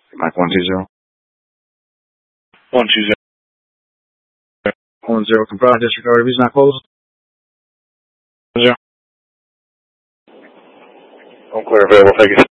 Mike 120. 120. 10, comprise, disregard, reason not closed. 0. I'm clear, available, thank you.